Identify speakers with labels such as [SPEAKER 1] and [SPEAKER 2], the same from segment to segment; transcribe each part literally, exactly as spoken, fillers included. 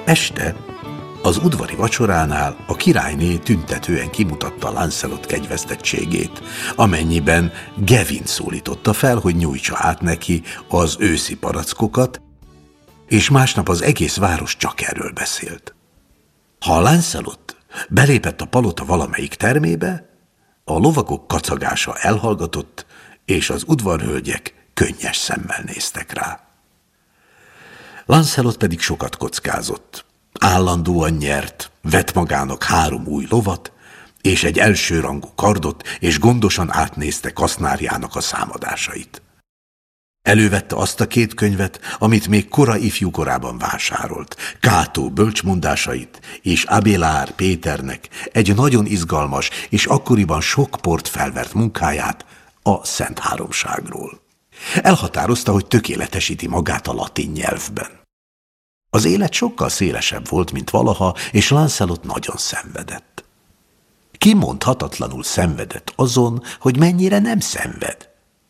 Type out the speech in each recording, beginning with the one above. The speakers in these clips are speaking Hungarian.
[SPEAKER 1] Este az udvari vacsoránál a királyné tüntetően kimutatta Lancelot kegyvesztettségét, amennyiben Gavin szólította fel, hogy nyújtsa át neki az őszi palackokat, és másnap az egész város csak erről beszélt. Ha Lancelot belépett a palota valamelyik termébe, a lovagok kacagása elhallgatott, és az udvarhölgyek könnyes szemmel néztek rá. Lancelot pedig sokat kockázott. Állandóan nyert, vett magának három új lovat, és egy elsőrangú kardot, és gondosan átnézte kasznárjának a számadásait. Elővette azt a két könyvet, amit még kora ifjúkorában vásárolt, Kátó bölcsmondásait és Abélard Péternek egy nagyon izgalmas és akkoriban sok port felvert munkáját a Szent Háromságról. Elhatározta, hogy tökéletesíti magát a latin nyelvben. Az élet sokkal szélesebb volt, mint valaha, és Lancelot nagyon szenvedett. Kimondhatatlanul szenvedett azon, hogy mennyire nem szenved.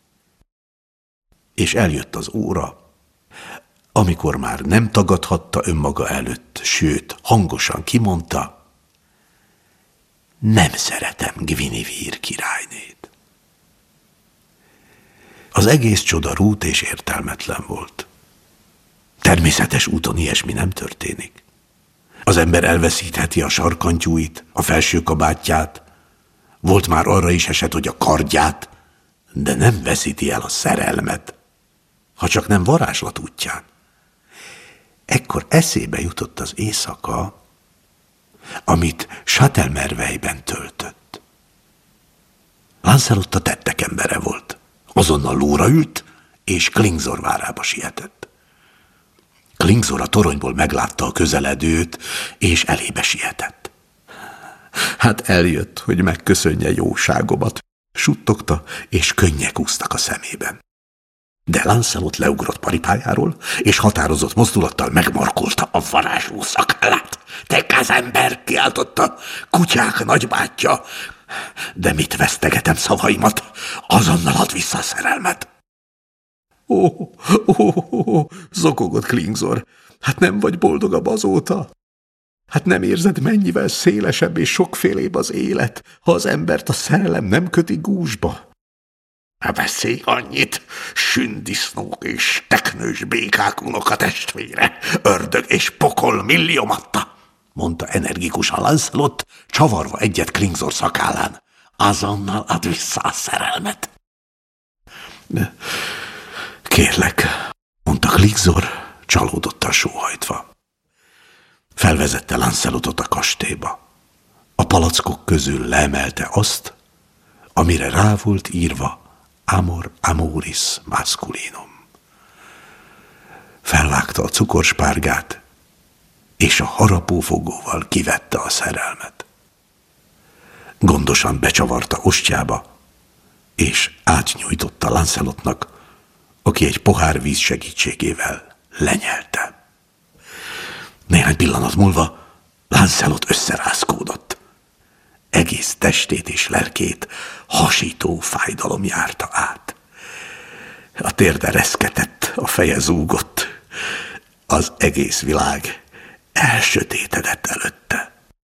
[SPEAKER 1] És eljött az óra, amikor már nem tagadhatta önmaga előtt, sőt, hangosan kimondta: nem szeretem Guinevere királynét. Az egész csoda rút és értelmetlen volt. Természetes úton ilyesmi nem történik. Az ember elveszítheti a sarkantyúit, a felső kabátját, volt már arra is eset, hogy a kardját, de nem veszíti el a szerelmet, ha csak nem varázslat útján. Ekkor eszébe jutott az éjszaka, amit Châtelmerveille-ben töltött. Lancelot a tettek embere volt. Azonnal lóra ült, és Klingszor várába sietett. Klingszor a toronyból meglátta a közeledőt, és elébe sietett. Hát eljött, hogy megköszönje jóságomat, suttogta, és könnyek úsztak a szemében. De Lancelot leugrott paripájáról, és határozott mozdulattal megmarkolta a varázsló szakállát. Te gázember, kiáltotta, kutyák nagybátyja, de mit vesztegetem szavaimat, azonnal add vissza a szerelmet. Ó, ó, ó, zokogott Klingszor, hát nem vagy boldogabb azóta? Hát nem érzed, mennyivel szélesebb és sokfélébb az élet, ha az embert a szerelem nem köti gúzsba? Ne beszélj annyit, sündisznók és teknős békák unoka testvére, ördög és pokol milliomatta, mondta energikusan Lancelot, csavarva egyet Klingszor szakállán. Azonnal add vissza a szerelmet. Kérlek, mondta Klingszor, csalódottan sóhajtva. Felvezette Lancelotot a kastélyba. A palackok közül leemelte azt, amire rá volt írva Amor amoris masculinum. Felvágta a cukorspárgát, és a harapófogóval kivette a szerelmet. Gondosan becsavarta ostjába, és átnyújtotta Lancelotnak, aki egy pohár víz segítségével lenyelte. Néhány pillanat múlva Lancelot összerázkódott. Egész testét és lelkét hasító fájdalom járta át. A térde reszketett, a feje zúgott. Az egész világ elsötétedett előtte.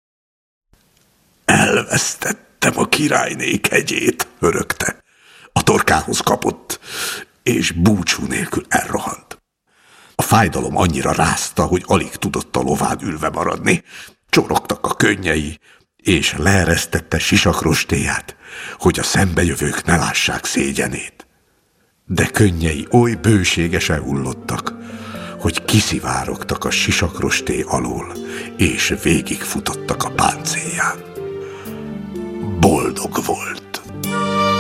[SPEAKER 1] Elvesztettem a királyné kegyét, hörögte. A torkához kapott, és búcsú nélkül elrohant. A fájdalom annyira rázta, hogy alig tudott a lován ülve maradni. Csorogtak a könnyei, és leeresztette sisakrostéját, hogy a szembejövők ne lássák szégyenét. De könnyei oly bőségesen hullottak, hogy kiszivárogtak a sisakrosté alól, és végigfutottak a páncélján. Boldog volt.